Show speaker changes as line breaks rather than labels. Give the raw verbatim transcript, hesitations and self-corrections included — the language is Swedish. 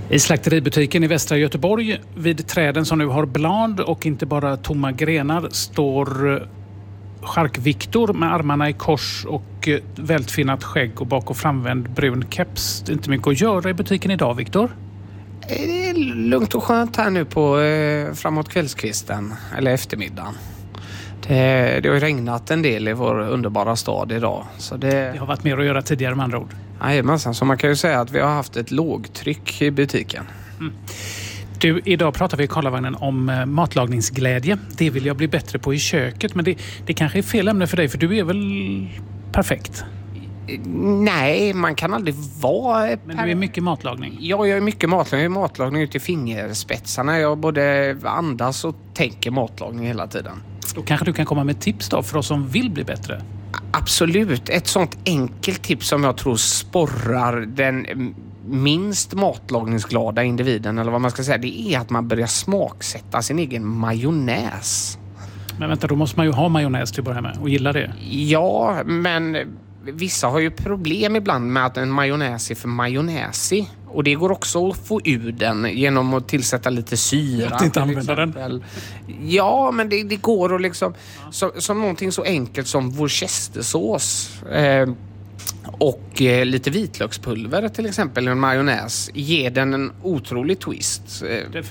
I slakteributiken i västra Göteborg, vid träden som nu har blad och inte bara tomma grenar, står Chark-Viktor med armarna i kors och vältfinnat skägg och bak- och framvänd brun keps. Det är inte mycket att göra i butiken idag, Viktor.
Det är lugnt och skönt här nu på eh, framåt kvällskvisten eller eftermiddagen. Det, det har ju regnat en del i vår underbara stad idag. Så det,
det har varit mer att göra tidigare med andra ord.
Jajamensan, så man kan ju säga att vi har haft ett lågtryck i butiken.
Mm. Du, idag pratar vi i Karlavagnen om matlagningsglädje. Det vill jag bli bättre på i köket, men det, det kanske är fel ämne för dig, för du är väl perfekt?
Nej, man kan aldrig vara...
Men du är mycket matlagning?
Ja, jag är mycket matlagning. Jag är matlagning ut i fingerspetsarna. Jag både andas och tänker matlagning hela tiden.
Då kanske du kan komma med tips då för oss som vill bli bättre?
Absolut. Ett sånt enkelt tips som jag tror sporrar den minst matlagningsglada individen, eller vad man ska säga, det är att man börjar smaksätta sin egen majonnäs.
Men vänta, då måste man ju ha majonnäs till att börja med och gilla det.
Ja, men vissa har ju problem ibland med att en majonnäs är för majonnäsig. Och det går också att få ur den genom att tillsätta lite syra.
Att inte använda den.
Ja, men det, det går att liksom... Ja. Så, som någonting så enkelt som worcestersås eh, och eh, lite vitlökspulver till exempel, en majonnäs, ger den en otrolig twist.
Det